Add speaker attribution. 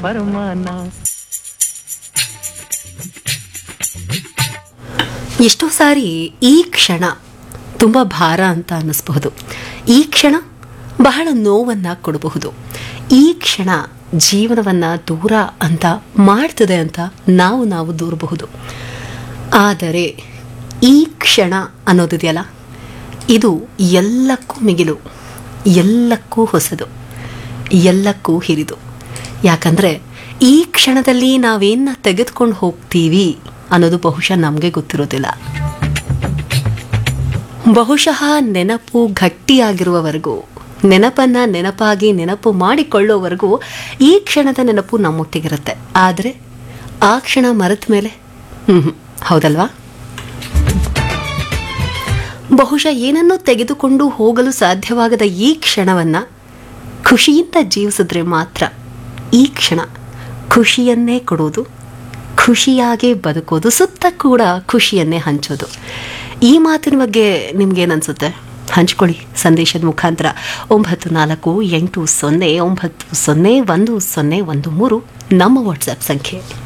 Speaker 1: फरमाना।
Speaker 2: ಎಷ್ಟೋ ಸಾರಿ ಈ ಕ್ಷಣ ತುಂಬ ಭಾರ ಅಂತ ಅನ್ನಿಸ್ಬಹುದು. ಈ ಕ್ಷಣ ಬಹಳ ನೋವನ್ನು ಕೊಡಬಹುದು. ಈ ಕ್ಷಣ ಜೀವನವನ್ನು ದೂರ ಅಂತ ಮಾಡ್ತದೆ ಅಂತ ನಾವು ದೂರಬಹುದು. ಆದರೆ ಈ ಕ್ಷಣ ಅನ್ನೋದಿದೆಯಲ್ಲ, ಇದು ಎಲ್ಲಕ್ಕೂ ಮಿಗಿಲು, ಎಲ್ಲಕ್ಕೂ ಹೊಸದು, ಎಲ್ಲಕ್ಕೂ ಹಿರಿದು. ಯಾಕಂದರೆ ಈ ಕ್ಷಣದಲ್ಲಿ ನಾವೇನ ತೆಗೆದುಕೊಂಡು ಹೋಗ್ತೀವಿ ಅನ್ನೋದು ಬಹುಶಃ ನಮಗೆ ಗೊತ್ತಿರೋದಿಲ್ಲ. ಬಹುಶಃ ನೆನಪು ಗಟ್ಟಿಯಾಗಿರುವವರೆಗೂ, ನೆನಪನ್ನು ನೆನಪಾಗಿ ನೆನಪು ಮಾಡಿಕೊಳ್ಳೋವರೆಗೂ ಈ ಕ್ಷಣದ ನೆನಪು ನಮ್ಮೊಟ್ಟಿಗಿರುತ್ತೆ. ಆದರೆ ಆ ಕ್ಷಣ ಮರೆತ ಮೇಲೆ ಹೌದಲ್ವಾ? ಬಹುಶಃ ಏನನ್ನೂ ತೆಗೆದುಕೊಂಡು ಹೋಗಲು ಸಾಧ್ಯವಾಗದ ಈ ಕ್ಷಣವನ್ನು ಖುಷಿಯಿಂದ ಜೀವಿಸಿದ್ರೆ ಮಾತ್ರ ಈ ಕ್ಷಣ ಖುಷಿಯನ್ನೇ ಕೊಡೋದು, ಖುಷಿಯಾಗೇ ಬದುಕೋದು, ಸುತ್ತ ಕೂಡ ಖುಷಿಯನ್ನೇ ಹಂಚೋದು. ಈ ಮಾತಿನ ಬಗ್ಗೆ ನಿಮ್ಗೇನನ್ಸುತ್ತೆ? ಹಂಚ್ಕೊಳ್ಳಿ ಸಂದೇಶದ ಮುಖಾಂತರ. 9480901013 ನಮ್ಮ ವಾಟ್ಸ್ಆ್ಯಪ್ ಸಂಖ್ಯೆ.